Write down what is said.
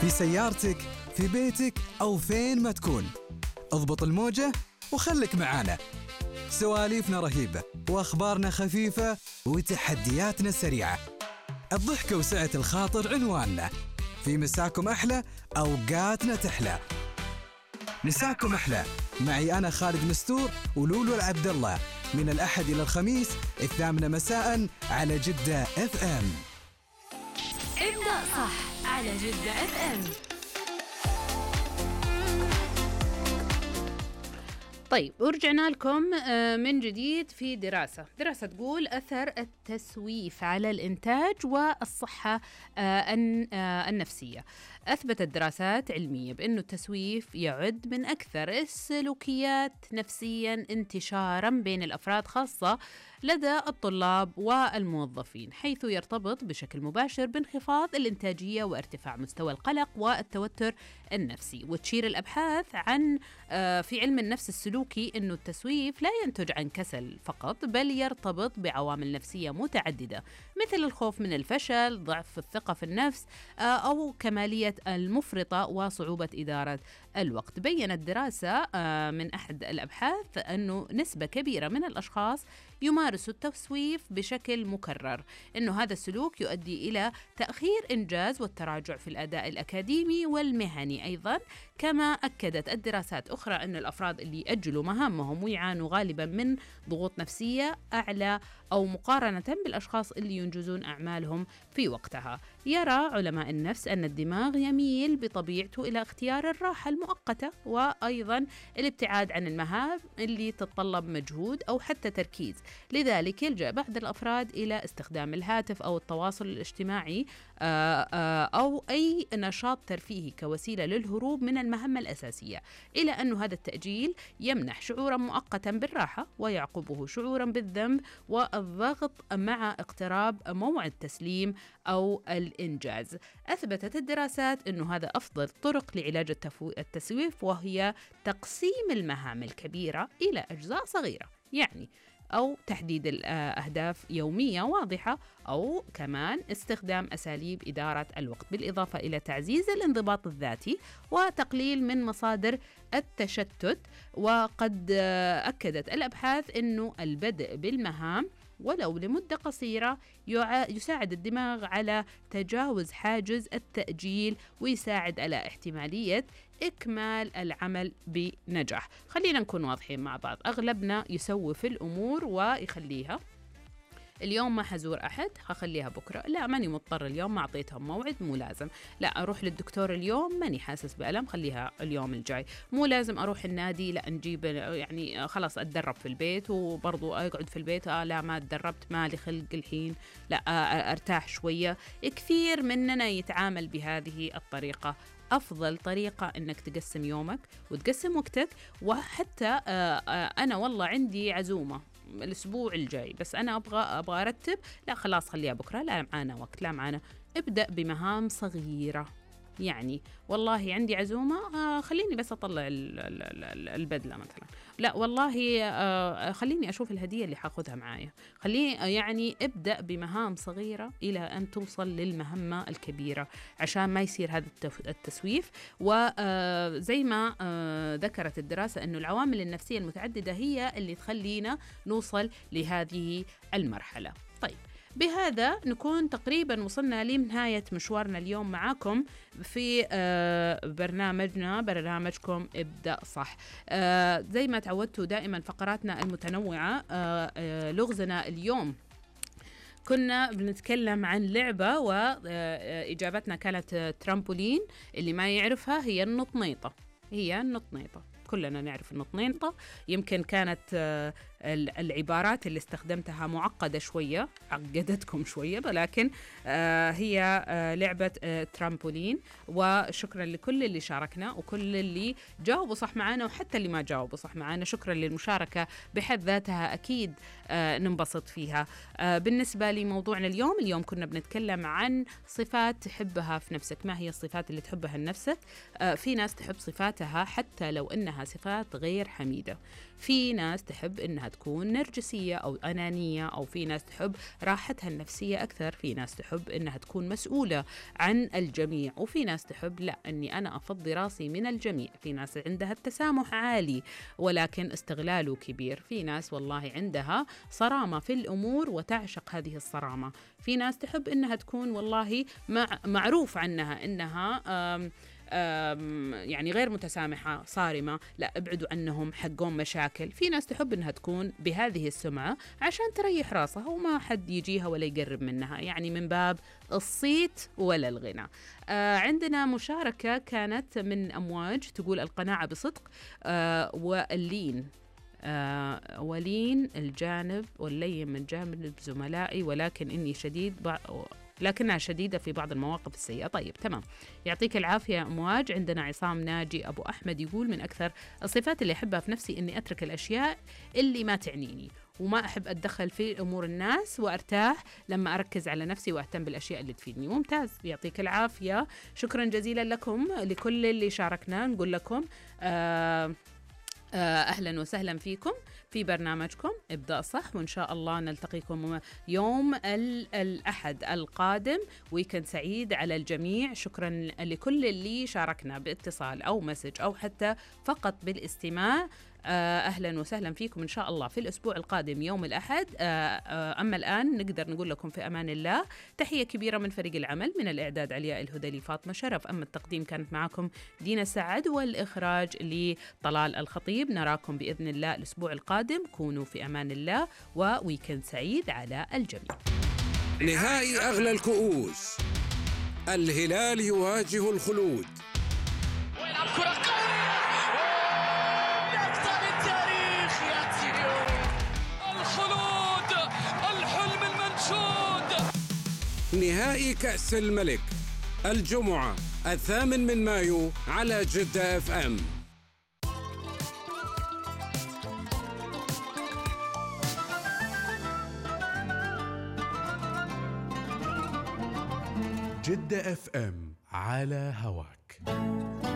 في سيارتك، في بيتك أو فين ما تكون. اضبط الموجة وخلك معانا. سواليفنا رهيبة وأخبارنا خفيفة وتحدياتنا سريعة. الضحكة وسعة الخاطر عنواننا. في مساكم أحلى، أوقاتنا تحلى. مساكم أحلى معي أنا خالد مستور ولولو العبد الله، من الأحد إلى الخميس 8 مساء على جدة FM. ابدأ صح على جدة FM. طيب، ورجعنا لكم من جديد في دراسة تقول أثر التسويف على الإنتاج والصحة النفسية. أثبتت دراسات علمية بأن التسويف يعد من أكثر السلوكيات نفسياً انتشاراً بين الأفراد، خاصة لدى الطلاب والموظفين، حيث يرتبط بشكل مباشر بانخفاض الإنتاجية وارتفاع مستوى القلق والتوتر النفسي. وتشير الأبحاث عن في علم النفس السلوكي أنه التسويف لا ينتج عن كسل فقط، بل يرتبط بعوامل نفسية متعددة، مثل الخوف من الفشل، ضعف الثقة في النفس، أو كمالية المفرطة وصعوبة إدارة الوقت. بيّنت دراسة من أحد الأبحاث أنه نسبة كبيرة من الأشخاص يمارسوا التسويف بشكل مكرر، أنه هذا السلوك يؤدي إلى تأخير إنجاز والتراجع في الأداء الأكاديمي والمهني أيضا. كما أكدت الدراسات أخرى أن الأفراد اللي يأجلوا مهامهم ويعانوا غالبا من ضغوط نفسية أعلى أو مقارنة بالأشخاص اللي ينجزون أعمالهم في وقتها. يرى علماء النفس أن الدماغ يميل بطبيعته إلى اختيار الراحة المؤقتة وأيضا الابتعاد عن المهام اللي تتطلب مجهود أو حتى تركيز. لذلك يلجأ بعض الأفراد إلى استخدام الهاتف أو التواصل الاجتماعي أو أي نشاط ترفيهي كوسيلة للهروب من المهمة الأساسية، إلى أن هذا التأجيل يمنح شعورا مؤقتا بالراحة ويعقبه شعورا بالذنب والضغط مع اقتراب موعد تسليم أو الإنجاز. أثبتت الدراسات أن هذا أفضل طرق لعلاج التسويف، وهي تقسيم المهام الكبيرة إلى أجزاء صغيرة، يعني أو تحديد الأهداف يومية واضحة، أو كمان استخدام أساليب إدارة الوقت، بالإضافة إلى تعزيز الانضباط الذاتي وتقليل من مصادر التشتت. وقد أكدت الأبحاث أنه البدء بالمهام ولو لمدة قصيرة يساعد الدماغ على تجاوز حاجز التأجيل ويساعد على احتمالية إكمال العمل بنجاح. خلينا نكون واضحين مع بعض، أغلبنا يسوف الأمور ويخليها اليوم ما حزور أحد، هخليها بكرة، لا ماني مضطر اليوم، ما أعطيتهم موعد، مو لازم، لا أروح للدكتور اليوم ماني حاسس بألم، خليها اليوم الجاي، مو لازم أروح النادي، لا نجيب يعني خلاص أتدرب في البيت وبرضو أقعد في البيت، لا ما تدربت مالي خلق الحين، لا أرتاح شوية. كثير مننا يتعامل بهذه الطريقة. أفضل طريقة أنك تقسم يومك وتقسم وقتك. وحتى أنا والله عندي عزومة الأسبوع الجاي بس أنا أبغى أرتب، لا خلاص خليها بكرة، لا معانا وقت، لا معانا. ابدأ بمهام صغيرة، يعني والله عندي عزومة خليني بس أطلع البدلة مثلا، لا والله خليني أشوف الهدية اللي حاخذها معايا، يعني ابدأ بمهام صغيرة إلى أن توصل للمهمة الكبيرة عشان ما يصير هذا التسويف. وزي ما ذكرت الدراسة أنه العوامل النفسية المتعددة هي اللي تخلينا نوصل لهذه المرحلة. طيب، بهذا نكون تقريبا وصلنا لنهاية مشوارنا اليوم معاكم في برنامجكم ابدأ صح. زي ما تعودتوا دائما فقراتنا المتنوعة. لغزنا اليوم كنا بنتكلم عن لعبة وإجابتنا كانت ترامبولين، اللي ما يعرفها هي النطنيطة. كلنا نعرف النطنيطة. يمكن كانت العبارات اللي استخدمتها معقدة شوية، عقدتكم شوية، ولكن هي لعبة ترامبولين. وشكرا لكل اللي شاركنا وكل اللي جاوبوا صح معنا وحتى اللي ما جاوبوا صح معنا. شكرا للمشاركة بحد ذاتها، أكيد ننبسط فيها. بالنسبة لموضوعنا اليوم كنا بنتكلم عن صفات تحبها في نفسك. ما هي الصفات اللي تحبها لنفسك؟ في ناس تحب صفاتها حتى لو إنها صفات غير حميدة، في ناس تحب إنها تكون نرجسية أو أنانية، أو في ناس تحب راحتها النفسية أكثر، في ناس تحب إنها تكون مسؤولة عن الجميع، وفي ناس تحب لا، أني أنا أفضي راسي من الجميع. في ناس عندها التسامح عالي ولكن استغلاله كبير. في ناس والله عندها صرامة في الأمور وتعشق هذه الصرامة. في ناس تحب إنها تكون والله معروف عنها إنها يعني غير متسامحة، صارمة، لا ابعدوا عنهم، حقهم مشاكل. في ناس تحب انها تكون بهذه السمعة عشان تريح راسها وما حد يجيها ولا يقرب منها، يعني من باب الصيت ولا الغنى. عندنا مشاركة كانت من أمواج تقول القناعة بصدق واللين ولين الجانب واللين من جانب زملائي، لكنها شديدة في بعض المواقف السيئة. طيب تمام، يعطيك العافية يا أمواج. عندنا عصام ناجي أبو أحمد يقول من أكثر الصفات اللي أحبها في نفسي إني أترك الأشياء اللي ما تعنيني، وما أحب أتدخل في أمور الناس، وأرتاح لما أركز على نفسي وأهتم بالأشياء اللي تفيدني. ممتاز، يعطيك العافية. شكرا جزيلا لكم لكل اللي شاركنا. نقول لكم أهلا وسهلا فيكم في برنامجكم ابدأ صح، وإن شاء الله نلتقيكم يوم الأحد القادم. ويكند سعيد على الجميع. شكرا لكل اللي شاركنا باتصال أو مسج أو حتى فقط بالاستماع. أهلا وسهلا فيكم إن شاء الله في الأسبوع القادم يوم الأحد. أما الآن نقدر نقول لكم في أمان الله. تحية كبيرة من فريق العمل، من الإعداد علياء الهدلي، فاطمة شرف، أما التقديم كانت معكم دينا سعد، والإخراج لطلال الخطيب. نراكم بإذن الله الأسبوع القادم. كونوا في أمان الله وويكند سعيد على الجميع. نهائي أغلى الكؤوس، الهلال يواجه الخلود. نهائي كأس الملك الجمعة 8 مايو على جدة FM. جدة FM على هواك.